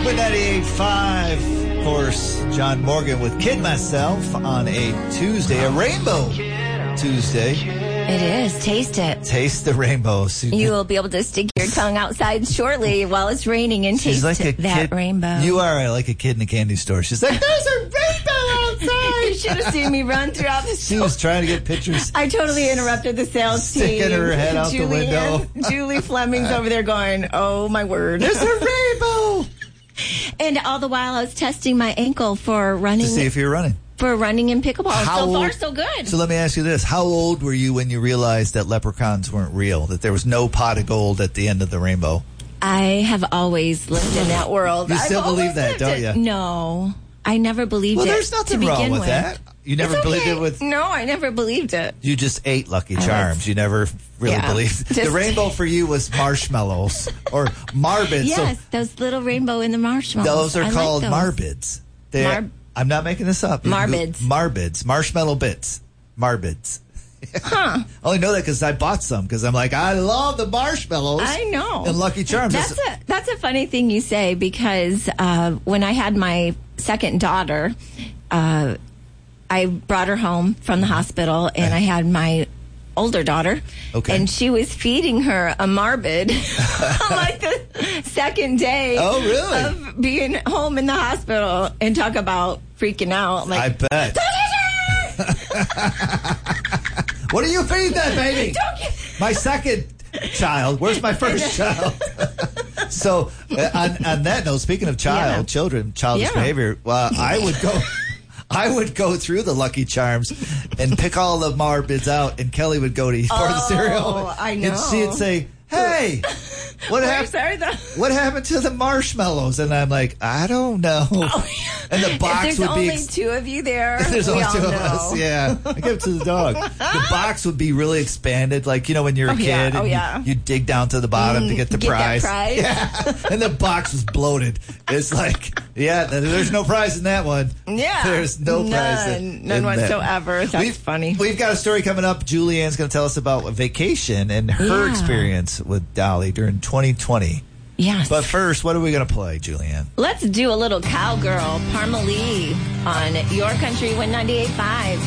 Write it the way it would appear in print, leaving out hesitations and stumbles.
With 98.5, of course, John Morgan with Kid Myself on a Tuesday, a Rainbow Tuesday. It is. Taste it. Taste the rainbow. You will be able to stick your tongue outside shortly while it's raining and taste like that rainbow. You are like a kid in a candy store. She's like, there's a rainbow outside. You should have seen me run throughout the store. She was trying to get pictures. I totally interrupted the sales team. Sticking her head out the window. Julie Fleming's over there going, oh my word. There's a rainbow. And all the while I was testing my ankle for running. To see if you're running. For running in pickleball. How so far, old, so good. So let me ask you this. How old were you when you realized that leprechauns weren't real? That there was no pot of gold at the end of the rainbow? I have always lived in that world. You still believe that, don't you? No. I never believed it. Well, there's nothing wrong with that. You never believed it with... No, I never believed it. You just ate Lucky Charms. You never really believed. The rainbow for you was marshmallows or marbids. Yes, those little rainbow in the marshmallows. Those are called marbids. I'm not making this up. Marbids. Marbids. Marshmallow bits. Marbids. Huh. I only know that because I bought some because I'm like, I love the marshmallows. I know. And Lucky Charms. That's a funny thing you say because when I had my second daughter, I brought her home from the hospital and I had my older daughter. Okay. And she was feeding her a Marbid on like the second day of being home in the hospital and talk about freaking out. Like, I bet. What are you feeding that baby? My second child. Where's my first child? So on that note, speaking of childish behavior, I would go through the Lucky Charms and pick all the marbids out, and Kelly would go to eat for the cereal. I know. And she'd say, hey, what happened to the marshmallows? And I'm like, I don't know. And the box would be... There's only two of you there. There's only two of us, yeah. I give it to the dog. The box would be really expanded, like, you know, when you're a kid, and you dig down to the bottom to get the prize. That prize. Yeah. And the box was bloated. It's like, there's no prize in that one. Yeah. There's no prize. None whatsoever. That's funny. We've got a story coming up. Julianne's going to tell us about a vacation and her experience with Dolly during 2020. Yes. But first, what are we going to play, Julianne? Let's do a little cowgirl, Parma Lee on Your Country 198.5.